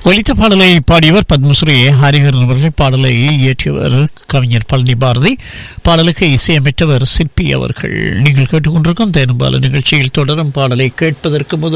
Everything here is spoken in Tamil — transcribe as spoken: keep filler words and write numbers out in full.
ஒலித்த பாடலை பாடியவர் பத்மஸ்ரீ ஹரிஹரன் அவர்கள். பாடலை இயற்றியவர் கவிஞர் பழனி பாரதி. பாடலுக்கு இசையமைத்தவர் சிற்பி அவர்கள். நீங்கள் கேட்டுக்கொண்டிருக்கும் தேனும்பால நிகழ்ச்சியில் தொடரும் பாடலை கேட்பதற்கு முதல்